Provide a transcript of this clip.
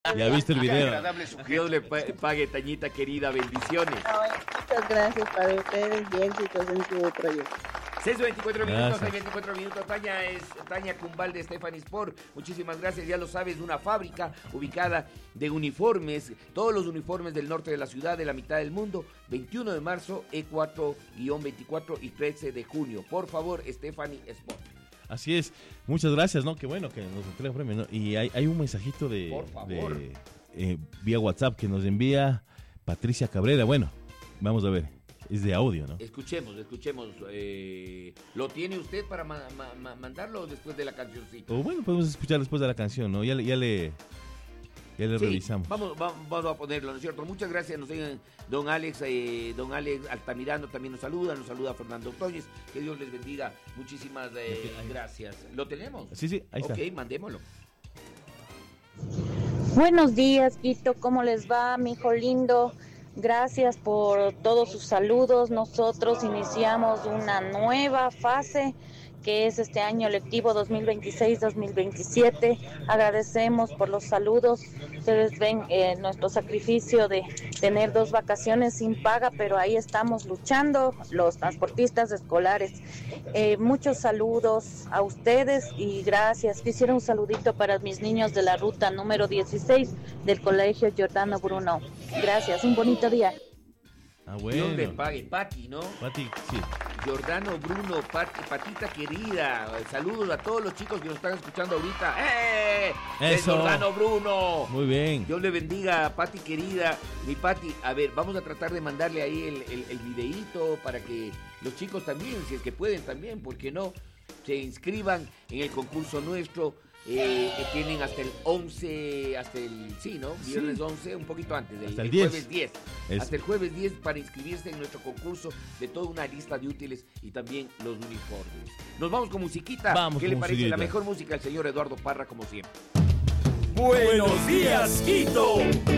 Ya viste el Qué video. agradable sujeto. Dios le pague, Tañita querida, bendiciones. Muchas gracias para ustedes y éxitos en su proyecto. 6:24 minutos, Gracias. hay 24 minutos. Tania Cumbal de Stephanie Sport. Muchísimas gracias, ya lo sabes, una fábrica ubicada de uniformes, todos los uniformes del norte de la ciudad, de la mitad del mundo. 21 de marzo, E4-24 y 13 de junio. Por favor, Stephanie Sport. Así es, muchas gracias, ¿no? Qué bueno que nos entrega premio, ¿no? Y hay un mensajito Por favor. vía WhatsApp que nos envía Patricia Cabrera. Bueno, vamos a ver, es de audio, ¿no? Escuchemos. ¿Lo tiene usted para mandarlo después de la cancioncita? O bueno, podemos escuchar después de la canción, ¿no? Ya le Sí, revisamos. vamos a ponerlo, ¿no es cierto? Muchas gracias, nos digan don Alex Altamirano también nos saluda Fernando Ordóñez, que Dios les bendiga, muchísimas gracias. ¿Lo tenemos? Sí, ahí está. Ok, mandémoslo. Buenos días, Quito, ¿cómo les va, mi hijo lindo? Gracias por todos sus saludos. Nosotros iniciamos una nueva fase que es este año lectivo 2026-2027. Agradecemos por los saludos. Ustedes ven nuestro sacrificio de tener 2 vacaciones sin paga, pero ahí estamos luchando, los transportistas escolares. Muchos saludos a ustedes y gracias. Quisiera un saludito para mis niños de la ruta número 16 del Colegio Giordano Bruno. Gracias, un bonito día. Ah, bueno. Dios le pague, Pati, ¿no? Pati, sí. Giordano Bruno, Patita querida, saludos a todos los chicos que nos están escuchando ahorita. Es Eso. Giordano Bruno. Muy bien. Dios le bendiga, Pati querida. Mi Pati, a ver, vamos a tratar de mandarle ahí el videíto para que los chicos también, si es que pueden también, ¿por qué no? Se inscriban en el concurso nuestro. Que tienen hasta el 11, viernes 11, un poquito antes, Hasta el el 10. jueves 10. Eso. Hasta el jueves 10 para inscribirse en nuestro concurso de toda una lista de útiles y también los uniformes. Nos vamos con musiquita. Vamos ¿Qué con le parece? musiquita. La mejor música del señor Eduardo Parra, como siempre. Buenos días, Quito.